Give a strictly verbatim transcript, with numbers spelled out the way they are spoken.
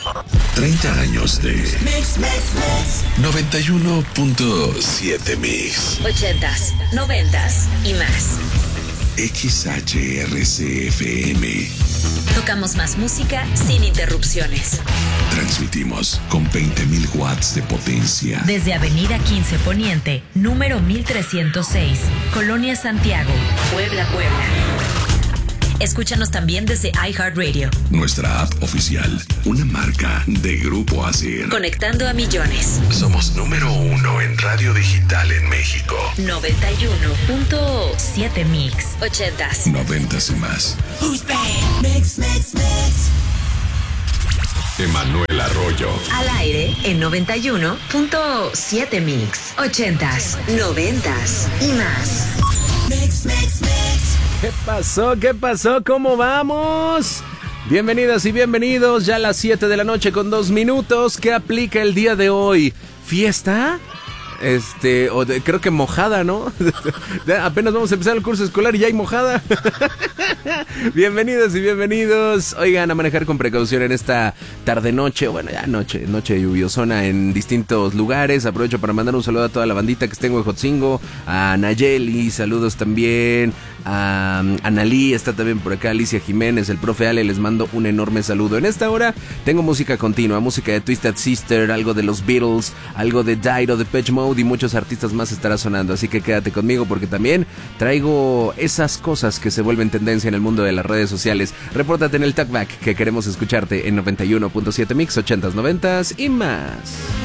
treinta años de Mix, Mix, Mix. noventa y uno punto siete Mix. ochentas, noventas y más. X H R C F M. Tocamos más música sin interrupciones. Transmitimos con veinte mil watts de potencia. Desde Avenida quince Poniente, número mil trescientos seis, Colonia Santiago, Puebla, Puebla. Escúchanos también desde iHeartRadio. Nuestra app oficial, una marca de Grupo Asir. Conectando a millones. Somos número uno en radio digital en México. noventa y uno punto siete Mix. ochentas. Noventas y más. Who's bad? Mix, mix, mix. Emanuel Arroyo. Al aire en noventa y uno punto siete Mix. ochentas, noventas y más. Mix, mix, mix. ¿Qué pasó? ¿Qué pasó? ¿Cómo vamos? Bienvenidas y bienvenidos, ya a las siete de la noche con dos minutos. ¿Qué aplica el día de hoy? ¿Fiesta? Este, o de, creo que mojada, ¿no? Apenas vamos a empezar el curso escolar y ya hay mojada. Bienvenidos y bienvenidos. Oigan, a manejar con precaución en esta tarde-noche, bueno, ya noche, noche lluviosona en distintos lugares. Aprovecho para mandar un saludo a toda la bandita que está en Huejotzingo, a Nayeli, saludos también, a Analí, está también por acá Alicia Jiménez, el profe Ale, les mando un enorme saludo. En esta hora tengo música continua, música de Twisted Sister, algo de los Beatles, algo de Dido, de Depeche Mode y muchos artistas más estará sonando, así que quédate conmigo porque también traigo esas cosas que se vuelven tendencia en el mundo de las redes sociales. Repórtate en el Talkback que queremos escucharte en noventa y uno punto siete Mix, ochentas, noventas y más.